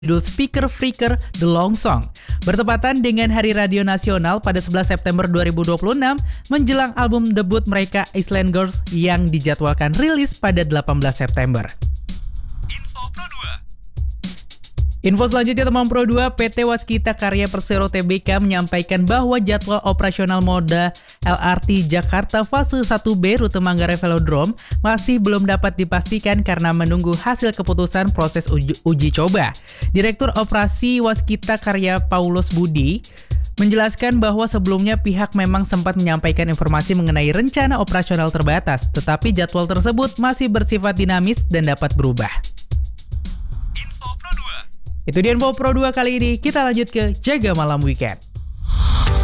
judul Speaker Freaker The Long Song. Bertepatan dengan Hari Radio Nasional pada 11 September 2026 menjelang album debut mereka Island Girls yang dijadwalkan rilis pada 18 September. Info selanjutnya teman Pro 2, PT Waskita Karya Persero Tbk menyampaikan bahwa jadwal operasional moda LRT Jakarta fase 1B rute Manggarai Velodrome masih belum dapat dipastikan karena menunggu hasil keputusan proses uji coba. Direktur Operasi Waskita Karya Paulus Budi menjelaskan bahwa sebelumnya pihak memang sempat menyampaikan informasi mengenai rencana operasional terbatas, tetapi jadwal tersebut masih bersifat dinamis dan dapat berubah. Itu dia Info Pro 2 kali ini, kita lanjut ke Jaga Malam Weekend.